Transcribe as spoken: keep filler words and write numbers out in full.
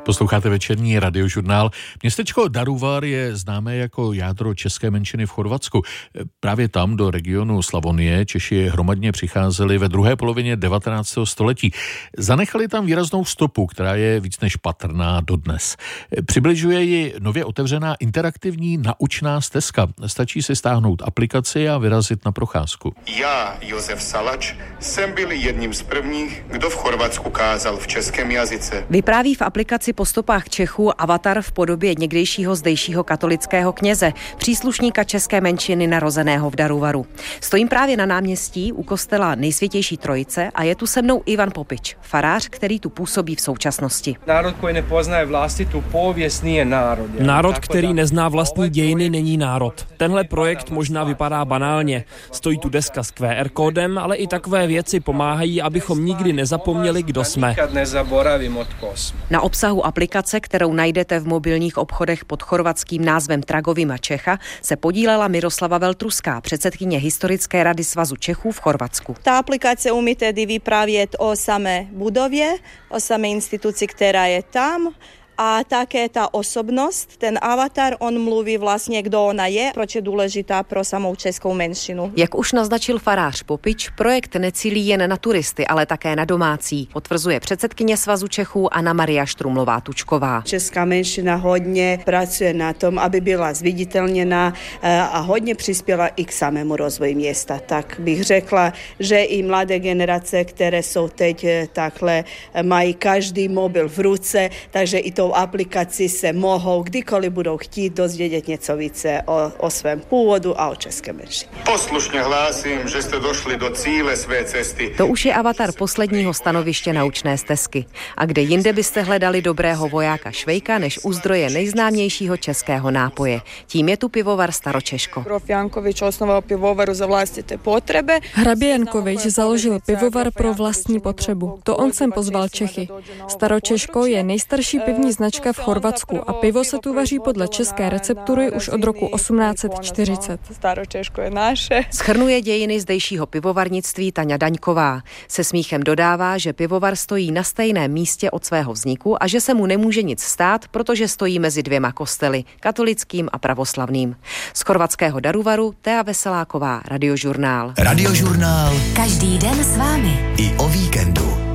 Posloucháte večerní radiožurnál. Městečko Daruvar je známé jako jádro české menšiny v Chorvatsku. Právě tam do regionu Slavonie Češi hromadně přicházeli ve druhé polovině devatenáctého století. Zanechali tam výraznou stopu, která je víc než patrná dodnes. Přibližuje ji nově otevřená interaktivní naučná stezka. Stačí si stáhnout aplikaci a vyrazit na procházku. Já, Josef Salač, jsem byl jedním z prvních, kdo v Chorvatsku kázal v českém jazyce. Vypráví v aplikaci po stopách Čechů avatar v podobě někdejšího zdejšího katolického kněze, příslušníka české menšiny narozeného v Daruvaru. Stojím právě na náměstí u kostela Nejsvětější Trojice a je tu se mnou Ivan Popič, farář, který tu působí v současnosti. Národ, který nepoznaje vlastitu pověst, nije národ. Národ, který nezná vlastní dějiny, není národ. Tenhle projekt možná vypadá banálně. Stojí tu deska s Q R kódem, ale i takové věci pomáhají, abychom nikdy nezapomněli, kdo jsme. Na obsahu aplikace, kterou najdete v mobilních obchodech pod chorvatským názvem Tragovima Čecha, se podílela Miroslava Veltruská, předsedkyně historické rady Svazu Čechů v Chorvatsku. Ta aplikace umí tedy vyprávět o samé budově, o samé instituci, která je tam. A také ta osobnost, ten avatar, on mluví vlastně, kdo ona je, proč je důležitá pro samou českou menšinu. Jak už naznačil farář Popič, projekt necílí jen na turisty, ale také na domácí, potvrzuje předsedkyně Svazu Čechů Anna Maria Štrumlová-Tučková. Česká menšina hodně pracuje na tom, aby byla zviditelněná a hodně přispěla i k samému rozvoji města. Tak bych řekla, že i mladé generace, které jsou teď takhle, mají každý mobil v ruce, takže i to aplikaci se mohou, kdykoliv budou chtít, dozvědět něco více o, o svém původu a o české menšině. Poslušně hlásím, že jste došli do cíle své cesty. To už je avatar posledního stanoviště naučné stezky. A kde jinde byste hledali dobrého vojáka Švejka než u zdroje nejznámějšího českého nápoje. Tím je tu pivovar Staročeško. Grof Jankovič osnoval pivovaru za vlastité potřeby. Hrabě Jankovič založil pivovar pro vlastní potřebu. To on sem pozval Čechy. Staročeško je nejstarší pivní značka v Chorvatsku a pivo se tu vaří podle české receptury už od roku osmnáct set čtyřicet. Staročeško je naše. Shrnuje dějiny zdejšího pivovarnictví Taňa Daňková. Se smíchem dodává, že pivovar stojí na stejném místě od svého vzniku a že se mu nemůže nic stát, protože stojí mezi dvěma kostely, katolickým a pravoslavným. Z chorvatského Daruvaru Tea Veseláková, Radiožurnál. Radiožurnál. Každý den s vámi. I o víkendu.